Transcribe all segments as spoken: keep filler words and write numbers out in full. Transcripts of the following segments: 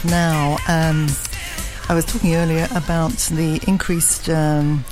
Now, um, I was talking earlier about the increased um,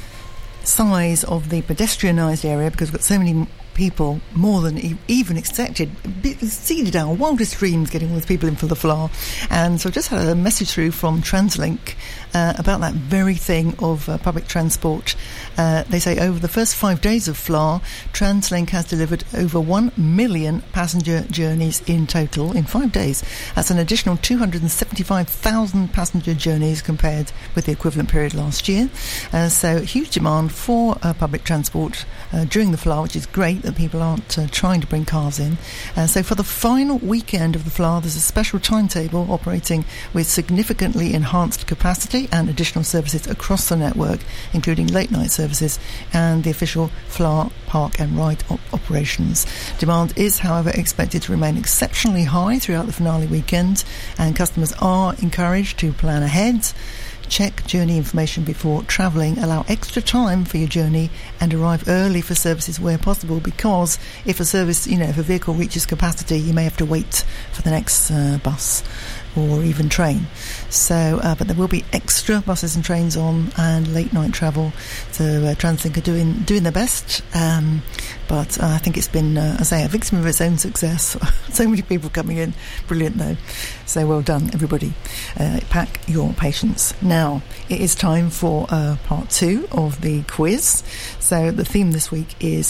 size of the pedestrianised area because we've got so many people, more than e- even expected, exceeded our wildest dreams getting all these people in for the F L A R. And so I just had a message through from Translink uh, about that very thing of uh, public transport. Uh, they say over the first five days of F L A R, Translink has delivered over one million passenger journeys in total in five days. That's an additional two hundred seventy-five thousand passenger journeys compared with the equivalent period last year. Uh, so huge demand for uh, public transport uh, during the F L A R, which is great that people aren't uh, trying to bring cars in. Uh, so for the final weekend of the F L A R, there's a special timetable operating with significantly enhanced capacity and additional services across the network, including late night services and the official F L A R park and ride op- operations. Demand is, however, expected to remain exceptionally high throughout the finale weekend, and customers are encouraged to plan ahead, check journey information before travelling, allow extra time for your journey and arrive early for services where possible, because if a service, you know, if a vehicle reaches capacity, you may have to wait for the next uh, bus or even train. So, uh, but there will be extra buses and trains on and late night travel. So uh, Translink are doing doing their best. Um, but uh, I think it's been, uh, as I say, a victim of its own success. So many people coming in. Brilliant, though. So well done, everybody. Uh, pack your patience. Now, it is time for uh, part two of the quiz. So the theme this week is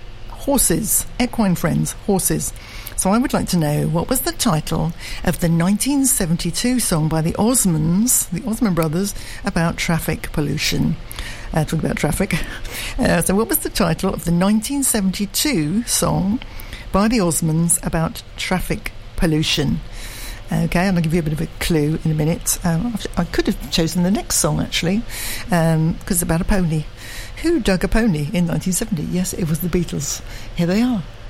horses. Equine friends, horses. So I would like to know, what was the title of the nineteen seventy-two song by the Osmonds, the Osmond brothers, about traffic pollution? Uh, talking about traffic. Uh, so what was the title of the nineteen seventy-two song by the Osmonds about traffic pollution? Okay, and I'll give you a bit of a clue in a minute. Um, I could have chosen the next song, actually, um, because it's about a pony. Who dug a pony in nineteen seventy? Yes, it was the Beatles. Here they are.